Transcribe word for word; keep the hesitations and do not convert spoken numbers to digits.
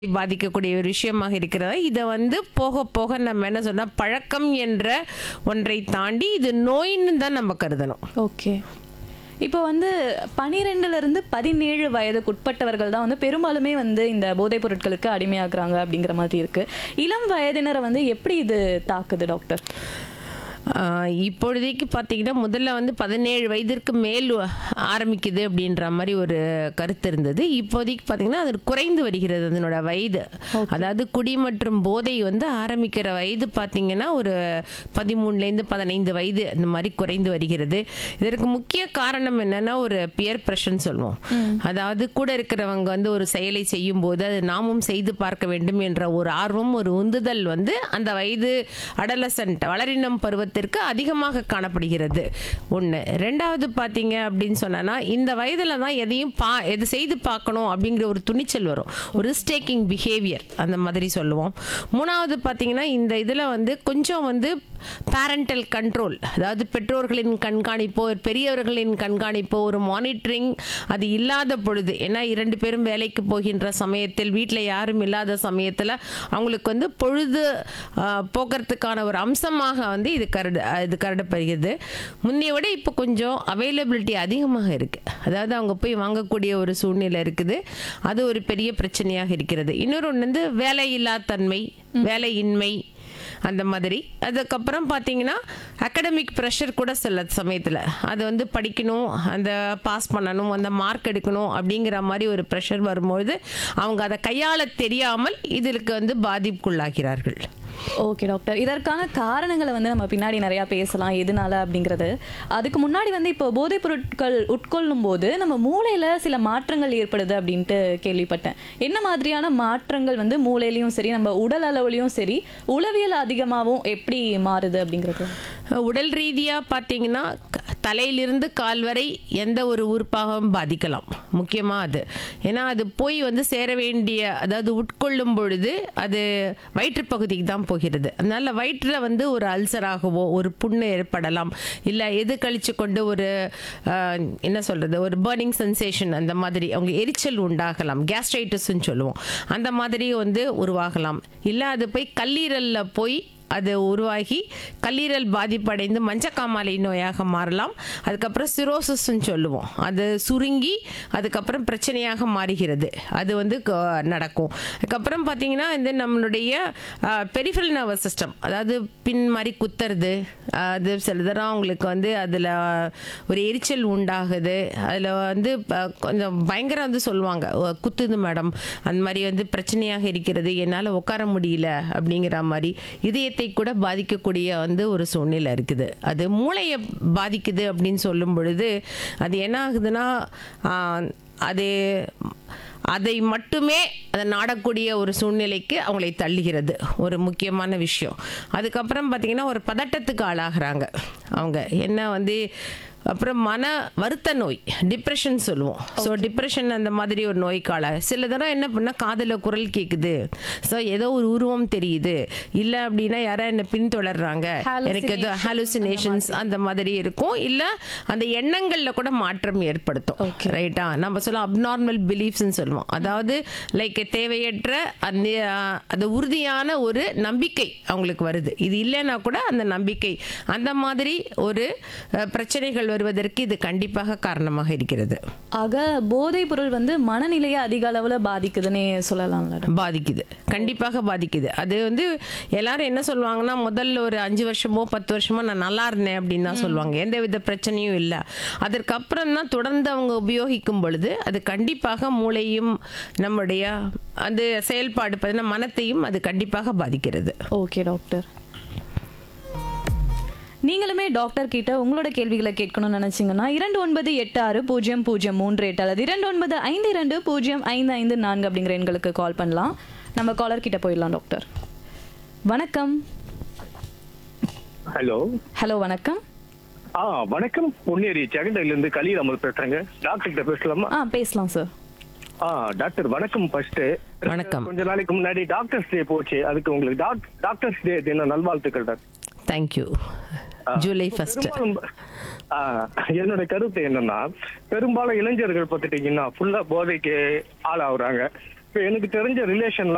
பாதிக்கக்கூடிய ஒரு விஷயமாக இருக்கிறது. இதை வந்து போக போக நம்ம என்ன சொன்னா பழக்கம் என்ற ஒன்றை தாண்டி இது நோயின்னு தான் நம்ம கருதணும். ஓகே. இப்போ வந்து பன்னிரெண்டுல இருந்து பதினேழு வயதுக்கு உட்பட்டவர்கள் தான் வந்து பெரும்பாலுமே வந்து இந்த போதைப் பொருட்களுக்கு அடிமையாகிறாங்க அப்படிங்கிற மாதிரி இருக்கு. இளம் வயதினரை வந்து எப்படி இது தாக்குது டாக்டர்? இப்பொழுதைக்கு பார்த்தீங்கன்னா முதல்ல வந்து பதினேழு வயதிற்கு மேல் ஆரம்பிக்குது அப்படின்ற மாதிரி ஒரு கருத்து இருந்தது. இப்போதைக்கு பார்த்தீங்கன்னா அது குறைந்து வருகிறது அதனோட வயது. அதாவது குடி மற்றும் போதை வந்து ஆரம்பிக்கிற வயது பார்த்தீங்கன்னா ஒரு பதிமூணுலேருந்து பதினைந்து வயது அந்த மாதிரி குறைந்து வருகிறது. இதற்கு முக்கிய காரணம் என்னன்னா ஒரு பியர் ப்ரெஷர்னு சொல்லுவோம். அதாவது கூட இருக்கிறவங்க வந்து ஒரு செயலை செய்யும் போது அது நாமும் செய்து பார்க்க வேண்டும் என்ற ஒரு ஆர்வம், ஒரு உந்துதல் வந்து அந்த வயது அடலசன்ட் வளரினம் பருவத்தில் அதிகமாக காணப்படுகிறது. ஒன்று. ரெண்டாவது பார்த்தீங்க அப்படின்னு சொன்னா இந்த வயதுல தான் எதையும் பா எது செய்து பார்க்கணும் அப்படிங்கிற ஒரு துணிச்சல் வரும், ஒரு ரிஸ்க் டேக்கிங் பிஹேவியர் அந்த மாதிரி சொல்லுவோம். மூணாவது பார்த்தீங்கன்னா இந்த இதில் வந்து கொஞ்சம் வந்து பேரண்டல் கண்ட்ரோல், அதாவது பெற்றோர்களின் கண்காணிப்போ பெரியவர்களின் போகின்ற ஒரு மானிட்டரிங் அது இல்லாத பொழுது, ஏன்னா இரண்டு பேரும் வேலைக்கு போகின்ற சமயத்தில் வீட்டில் யாரும் இல்லாத சமயத்தில் அவங்களுக்கு வந்து பொழுது போக்குறதுக்கான ஒரு அம்சமாக வந்து இது கருடு இது கருடப்படுகிறது. முன்னைய விட இப்போ கொஞ்சம் அவைலபிலிட்டி அதிகமாக இருக்குது. அதாவது அவங்க போய் வாங்கக்கூடிய ஒரு சூழ்நிலை இருக்குது. அது ஒரு பெரிய பிரச்சனையாக இருக்கிறது. இன்னொரு ஒன்று வந்து வேலையில்லா தன்மை, வேலையின்மை அந்த மாதிரி. அதுக்கப்புறம் பார்த்தீங்கன்னா அகடமிக் ப்ரெஷர் கூட சில சமயத்தில் அது வந்து படிக்கணும், அந்த பாஸ் பண்ணணும், அந்த மார்க் எடுக்கணும் அப்படிங்கிற மாதிரி ஒரு ப்ரெஷர் வரும்பொழுது அவங்க அதை கையாள தெரியாமல் இதற்கு வந்து பாதிப்புக்குள்ளாகிறார்கள். ஓகே டாக்டர், இதற்கான காரணங்களை வந்து நம்ம பின்னாடி நிறையா பேசலாம் எதனால அப்படிங்கிறது. அதுக்கு முன்னாடி வந்து இப்போ போதைப் பொருட்கள் உட்கொள்ளும் போது நம்ம மூளையில் சில மாற்றங்கள் ஏற்படுது அப்படின்ட்டு கேள்விப்பட்டேன். என்ன மாதிரியான மாற்றங்கள் வந்து மூளையிலையும் சரி நம்ம உடல் அளவுலையும் சரி உளவியல் அதிகமாகவும் எப்படி மாறுது அப்படிங்கிறது? உடல் ரீதியாக பார்த்தீங்கன்னா தலையிலிருந்து கால் வரை எந்த ஒரு உறுப்பாகவும் பாதிக்கலாம். முக்கியமாக அது ஏன்னா அது போய் வந்து சேர வேண்டிய, அதாவது உட்கொள்ளும் பொழுது அது வயிற்றுப்பகுதிக்கு தான் போகிறது. அதனால வயிற்றில் வந்து ஒரு அல்சராகவோ ஒரு புண்ணு ஏற்படலாம், இல்லை எது கழிச்சு கொண்டு ஒரு என்ன சொல்கிறது ஒரு பர்னிங் சென்சேஷன் அந்த மாதிரி அவங்க எரிச்சல் உண்டாகலாம், கேஸ்ட்ரைட்டிஸ்ன்னு சொல்லுவோம், அந்த மாதிரி வந்து உருவாகலாம். இல்லை அது போய் கல்லீரலில் போய் அது உருவாகி கல்லீரல் பாதிப்படைந்து மஞ்சக்காமாலை நோயாக மாறலாம். அதுக்கப்புறம் சிரோசிஸ்ன்னு சொல்லுவோம், அது சுருங்கி அதுக்கப்புறம் பிரச்சனையாக மாறுகிறது. அது வந்து நடக்கும். அதுக்கப்புறம் பார்த்தீங்கன்னா இந்த நம்மளுடைய பெரிஃபரல் நர்வஸ் சிஸ்டம், அதாவது பின் மாதிரி குத்துறது, அது சில தரம் அவங்களுக்கு வந்து அதில் ஒரு எரிச்சல் உண்டாகுது. அதில் வந்து கொஞ்சம் பயங்கரம் வந்து சொல்லுவாங்க, குத்துது மேடம், அந்த மாதிரி வந்து பிரச்சனையாக இருக்கிறது, என்னால் உட்கார முடியல அப்படிங்கிற மாதிரி இதயத்தை கூட பாதிக்கக்கூடிய வந்து ஒரு சூழ்நிலை இருக்குது. அது மூளையை பாதிக்குது அப்படின்னு சொல்லும் பொழுது அது என்ன ஆகுதுன்னா அது அதை மட்டுமே அதை நாடக்கூடிய ஒரு சூழ்நிலைக்கு அவங்களை தள்ளுகிறது, ஒரு முக்கியமான விஷயம். அதுக்கப்புறம் பார்த்தீங்கன்னா ஒரு பதட்டத்துக்கு ஆளாகிறாங்க அவங்க. என்ன வந்து அப்புறம் மன வருத்த நோய், டிப்ரெஷன் சொல்லுவோம். ஸோ டிப்ரெஷன் அந்த மாதிரி ஒரு நோய்க்கால சில தரம் என்ன பண்ணால் காதில் குரல் கேட்குது, ஸோ ஏதோ ஒரு உருவம் தெரியுது, இல்லை அப்படின்னா யாரா என்ன பின்தொடர்றாங்க, எனக்கு ஏதோ ஹாலுசினேஷன்ஸ் அந்த மாதிரி இருக்கும். இல்லை அந்த எண்ணங்களில் கூட மாற்றம் ஏற்படுத்தும். ரைட்டா, நம்ம சொல்ல அப்நார்மல் பிலீஃப்ஸ்ன்னு சொல்லுவோம். அதாவது லைக் தேவையற்ற அந்த அது உறுதியான ஒரு நம்பிக்கை அவங்களுக்கு வருது, இது இல்லைன்னா கூட அந்த நம்பிக்கை, அந்த மாதிரி ஒரு பிரச்சனைகள் வருவதற்கு இது கண்டிப்பாக காரணமாக இருக்கிறது. ஆக போதைப் பொருள் வந்து மனநிலையை அதிக அளவில் பாதிக்குதுன்னே சொல்லலாம். பாதிக்குது, கண்டிப்பாக பாதிக்குது. அது வந்து எல்லாரும் என்ன சொல்லுவாங்கன்னா முதல்ல ஒரு அஞ்சு வருஷமோ பத்து வருஷமோ நான் நல்லா இருந்தேன் அப்படின்னு தான் சொல்லுவாங்க, எந்த வித பிரச்சனையும் இல்லை. அதற்கப்புறம் தான் தொடர்ந்து அவங்க உபயோகிக்கும் பொழுது அது கண்டிப்பாக மூளையும் நம்முடைய அந்த செயல்பாடு பார்த்தீங்கன்னா மனத்தையும் அது கண்டிப்பாக பாதிக்கிறது. ஓகே டாக்டர், நீங்களுமே டாக்டர் கிட்ட உங்களோட கேள்விகளை கேட்கணும்னு நினைச்சீங்கன்னா இரண்டு ஒன்பது எட்டு ஆறு பூஜ்ஜியம் பூஜ்ஜியம் மூன்று எட்டு அல்லது இரண்டு ஒன்பது ஐந்து இரண்டு பூஜ்ஜியம் ஐந்து ஐந்து நான்கு அப்படிங்கிற எண்களுக்கு கால் பண்ணலாம். நம்ம காலர் கிட்ட போயிடலாம். டாக்டர் வணக்கம். ஹலோ ஹலோ வணக்கம். ஆ வணக்கம், பொன்னேரி செகண்டரில இருந்து கலீல் அமல் பேசுறேங்க. டாக்டர் கிட்ட பேசலாமா? ஆ பேசலாம் சார். ஆ டாக்டர் வணக்கம். ஃபர்ஸ்ட் வணக்கம். கொஞ்ச நாளைக்கு முன்னாடி டாக்டர்ஸ் டே போச்சு, அதுக்கு உங்களுக்கு டாக்டர்ஸ் டே தின நல்வாழ்த்துக்கள் டாக்டர். தேங்க்யூ. July first. என்னோட கருத்து என்னன்னா, பெரும்பாலும் இளைஞர்கள் பார்த்துட்டீங்கன்னா ஃபுல்லா போதைக்கு ஆளாகுறாங்க. இப்ப எனக்கு தெரிஞ்ச ரிலேஷன்லாம்